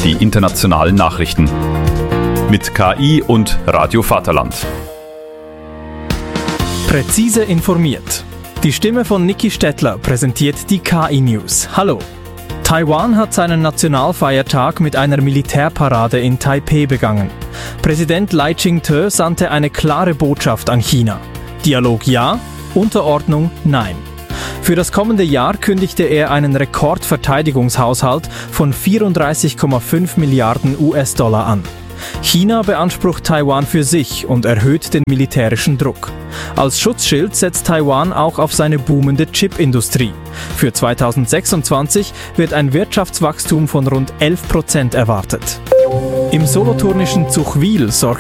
die internationalen Nachrichten. Mit KI und Radio Vaterland. Präzise informiert. Die Stimme von Niki Stettler präsentiert die KI-News. Hallo. Taiwan hat seinen Nationalfeiertag mit einer Militärparade in Taipeh begangen. Präsident Lai Ching-te sandte eine klare Botschaft an China. Dialog ja, Unterordnung nein. Für das kommende Jahr kündigte er einen Rekordverteidigungshaushalt von 34,5 Milliarden US-Dollar an. China beansprucht Taiwan für sich und erhöht den militärischen Druck. Als Schutzschild setzt Taiwan auch auf seine boomende Chipindustrie. Für 2026 wird ein Wirtschaftswachstum von rund 11% erwartet. Im solothurnischen Zuchwil sorgt